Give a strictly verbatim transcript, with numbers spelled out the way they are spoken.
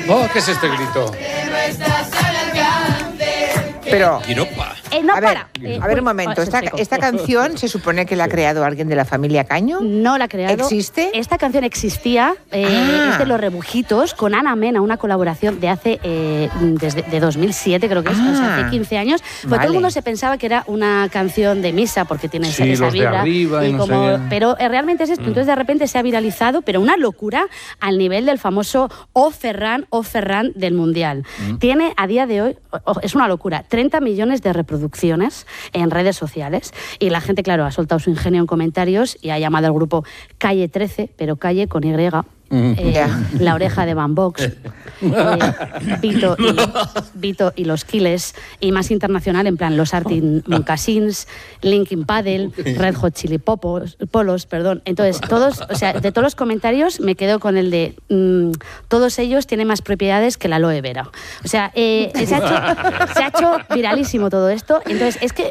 Oh, ¿qué es este grito? Pero... Eh, no a ver, para. Eh, a ver un uy, momento, oh, esta, seco. esta canción se supone que la ha creado alguien de la familia Caño. No la ha creado. ¿Existe? Esta canción existía, eh, Ah. es de Los Rebujitos, con Ana Mena, una colaboración de hace, eh, desde de dos mil siete creo que es, Ah. o sea, hace quince años. Pues Vale. todo el mundo se pensaba que era una canción de misa, porque tiene esa, Sí, esa los de vibra. arriba y no sé como, qué. pero eh, realmente es esto. Entonces de repente se ha viralizado, pero una locura al nivel del famoso O Ferran, O Ferran del Mundial. Tiene a día de hoy, oh, es una locura, treinta millones de reproducciones en redes sociales. Y la gente, claro, ha soltado su ingenio en comentarios y ha llamado al grupo Calle trece, pero Calle con Y. Eh, Ya. La Oreja de Van Vox, eh, Vito, y, Vito y los Kiles, y más internacional en plan los Arctic Monkeys, Linkin Paddle, Red Hot Chili Popos, Polos, perdón. Entonces, todos, o sea, de todos los comentarios me quedo con el de mmm, todos ellos tienen más propiedades que la aloe vera. O sea, eh, se, ha hecho, se ha hecho viralísimo todo esto. Entonces, es que